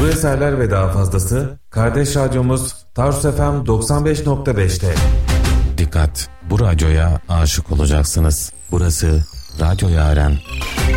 Bu eserler ve daha fazlası kardeş radyomuz Tarsus FM 95.5'te. Dikkat! Bu radyoya aşık olacaksınız. Burası Radyo Yaren.